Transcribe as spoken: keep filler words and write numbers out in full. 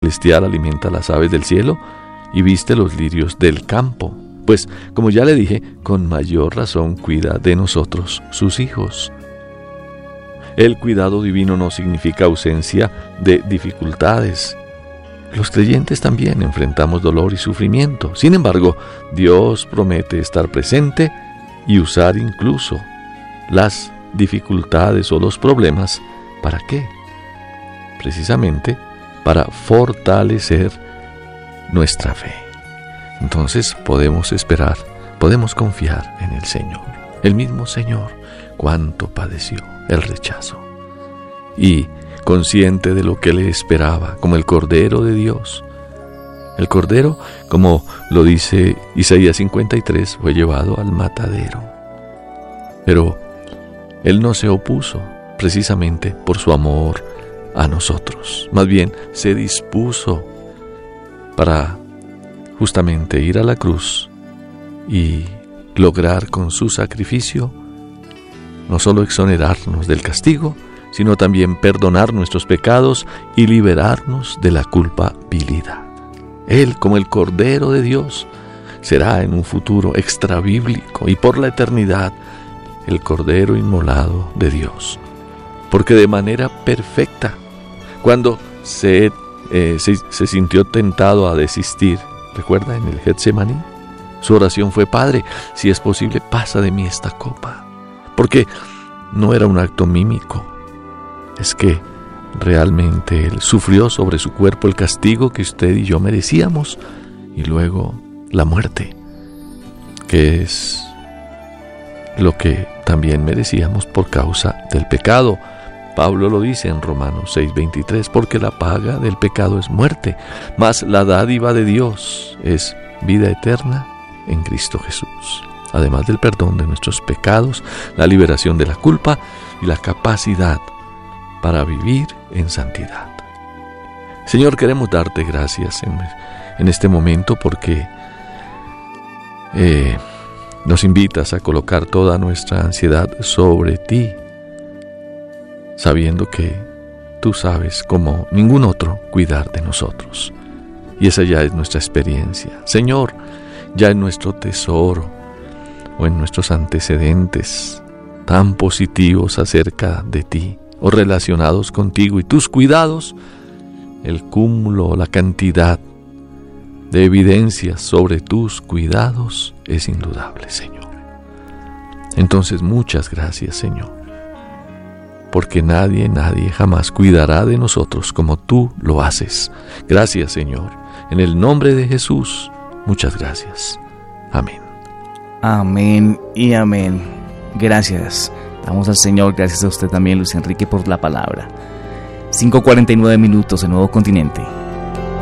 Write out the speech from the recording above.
celestial alimenta las aves del cielo y viste los lirios del campo. Pues, como ya le dije, con mayor razón cuida de nosotros, sus hijos. El cuidado divino no significa ausencia de dificultades. Los creyentes también enfrentamos dolor y sufrimiento. Sin embargo, Dios promete estar presente y usar incluso las dificultades o los problemas. ¿Para qué? Precisamente para fortalecer nuestra fe. Entonces podemos esperar, podemos confiar en el Señor. El mismo Señor, cuánto padeció el rechazo. Y consciente de lo que le esperaba, como el Cordero de Dios. El Cordero, como lo dice Isaías cincuenta y tres, fue llevado al matadero. Pero Él no se opuso, precisamente por su amor a nosotros. Más bien, se dispuso para justamente ir a la cruz y lograr con su sacrificio no solo exonerarnos del castigo, sino también perdonar nuestros pecados y liberarnos de la culpabilidad. Él, como el Cordero de Dios, será en un futuro extrabíblico y por la eternidad el Cordero inmolado de Dios. Porque de manera perfecta, cuando se, eh, se, se sintió tentado a desistir, ¿recuerda en el Getsemaní? Su oración fue: Padre, si es posible, pasa de mí esta copa. Porque no era un acto mímico, es que realmente Él sufrió sobre su cuerpo el castigo que usted y yo merecíamos, y luego la muerte, que es lo que también merecíamos por causa del pecado. Pablo lo dice en Romanos seis veintitrés, porque la paga del pecado es muerte, mas la dádiva de Dios es vida eterna en Cristo Jesús. Además del perdón de nuestros pecados, la liberación de la culpa y la capacidad para vivir en santidad. Señor, queremos darte gracias en, en este momento porque eh, nos invitas a colocar toda nuestra ansiedad sobre ti, sabiendo que tú sabes como ningún otro cuidar de nosotros. Y esa ya es nuestra experiencia. Señor, ya en nuestro tesoro o en nuestros antecedentes tan positivos acerca de ti o relacionados contigo y tus cuidados, el cúmulo, la cantidad de evidencias sobre tus cuidados es indudable, Señor. Entonces, muchas gracias, Señor, porque nadie, nadie jamás cuidará de nosotros como tú lo haces. Gracias, Señor. En el nombre de Jesús, muchas gracias. Amén. Amén y amén. Gracias. Damos al Señor, gracias a usted también, Luis Enrique, por la palabra. cinco cuarenta y nueve minutos en Nuevo Continente.